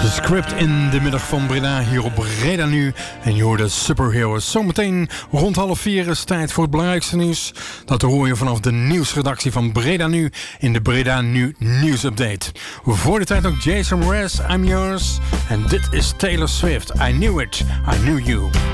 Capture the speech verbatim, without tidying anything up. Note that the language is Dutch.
Script in de middag van Breda, hier op Breda Nu. En je hoort de Superheroes. Zometeen rond half vier is tijd voor het belangrijkste nieuws. Dat hoor je vanaf de nieuwsredactie van Breda Nu in de Breda Nu nieuwsupdate. Voor de tijd ook Jason Mraz, I'm Yours. En dit is Taylor Swift, I Knew It, I Knew You.